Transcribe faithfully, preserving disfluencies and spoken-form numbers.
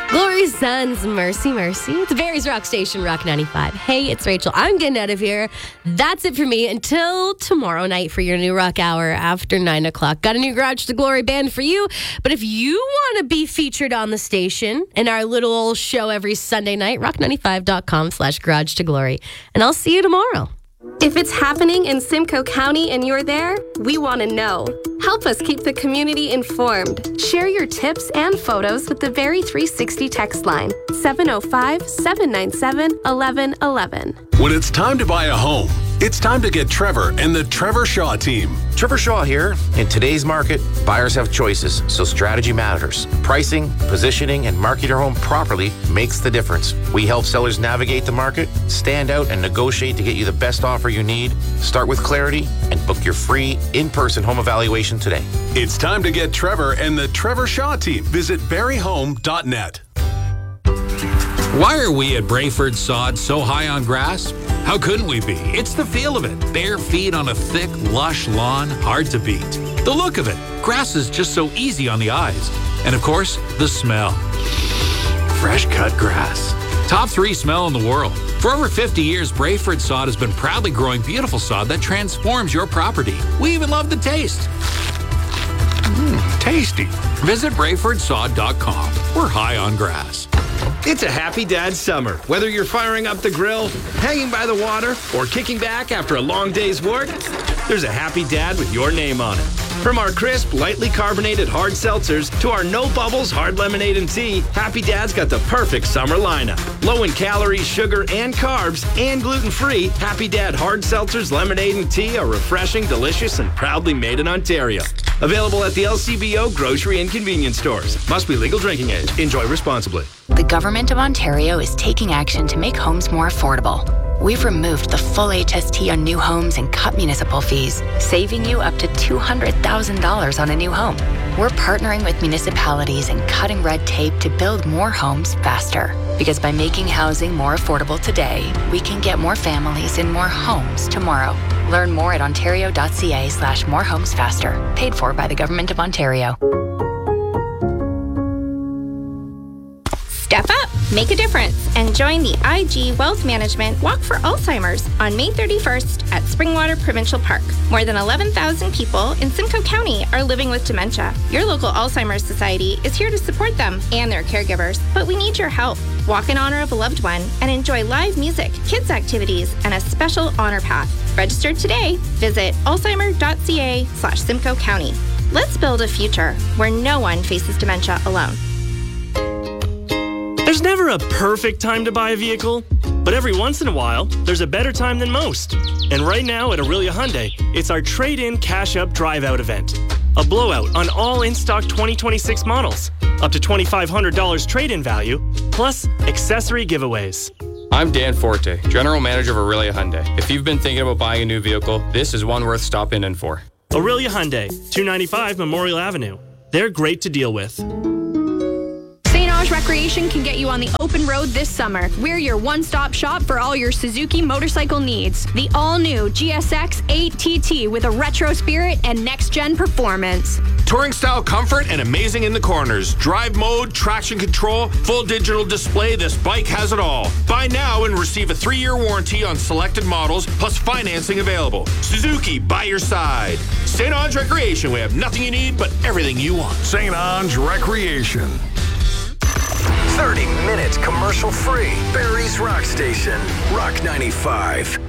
Glory Sons, Mercy, Mercy. It's Barry's Rock Station, Rock ninety-five. Hey, it's Rachel. I'm getting out of here. That's it for me until tomorrow night for your new rock hour after nine o'clock. Got a new Garage to Glory band for you. But if you want to be featured on the station in our little show every Sunday night, rock ninety-five dot com slash Garage to Glory. And I'll see you tomorrow. If it's happening in Simcoe County and you're there, we want to know. Help us keep the community informed. Share your tips and photos with the Barry three sixty text line, seven oh five, seven nine seven, one one one one. When it's time to buy a home, it's time to get Trevor and the Trevor Shaw team. Trevor Shaw here. In today's market, buyers have choices, so strategy matters. Pricing, positioning, and marketing your home properly makes the difference. We help sellers navigate the market, stand out, and negotiate to get you the best offer you need. Start with clarity and book your free in-person home evaluation today. It's time to get Trevor and the Trevor Shaw team. Visit barry home dot net. Why are we at Brayford Sod so high on grass? How couldn't we be? It's the feel of it. Bare feet on a thick, lush lawn, hard to beat. The look of it. Grass is just so easy on the eyes. And of course, the smell. Fresh cut grass. Top three smell in the world. For over fifty years, Brayford Sod has been proudly growing beautiful sod that transforms your property. We even love the taste. Mmm, tasty. Visit brayford sod dot com. We're high on grass. It's a happy dad summer. Whether you're firing up the grill, hanging by the water, or kicking back after a long day's work, there's a happy dad with your name on it. From our crisp, lightly carbonated hard seltzers to our no bubbles hard lemonade and tea, Happy Dad's got the perfect summer lineup. Low in calories, sugar, and carbs, and gluten-free, Happy Dad hard seltzers, lemonade, and tea are refreshing, delicious, and proudly made in Ontario. Available at the L C B O grocery and convenience stores. Must be legal drinking age. Enjoy responsibly. The Government of Ontario is taking action to make homes more affordable. We've removed the full H S T on new homes and cut municipal fees, saving you up to two hundred thousand dollars on a new home. We're partnering with municipalities and cutting red tape to build more homes faster. Because by making housing more affordable today, we can get more families in more homes tomorrow. Learn more at ontario.ca slash more homes faster. Paid for by the Government of Ontario. Step up, make a difference, and join the I G Wealth Management Walk for Alzheimer's on May thirty-first at Springwater Provincial Park. More than eleven thousand people in Simcoe County are living with dementia. Your local Alzheimer's Society is here to support them and their caregivers, but we need your help. Walk in honor of a loved one and enjoy live music, kids activities, and a special honor path. Register today. Visit alzheimer.ca slash Simcoe County. Let's build a future where no one faces dementia alone. There's never a perfect time to buy a vehicle, but every once in a while, there's a better time than most. And right now at Aurelia Hyundai, it's our Trade-In Cash-Up Drive-Out event. A blowout on all in-stock twenty twenty-six models. Up to twenty-five hundred dollars trade-in value, plus accessory giveaways. I'm Dan Forte, General Manager of Aurelia Hyundai. If you've been thinking about buying a new vehicle, this is one worth stopping in for. Aurelia Hyundai, two ninety-five Memorial Avenue. They're great to deal with. Saint Ange Recreation can get you on the open road this summer. We're your one-stop shop for all your Suzuki motorcycle needs. The all-new G S X eight T T with a retro spirit and next-gen performance. Touring style comfort and amazing in the corners. Drive mode, traction control, full digital display. This bike has it all. Buy now and receive a three-year warranty on selected models, plus financing available. Suzuki, by your side. Saint Ange Recreation. We have nothing you need, but everything you want. Saint Ange Recreation. thirty minutes commercial free. Barry's Rock Station. Rock ninety-five.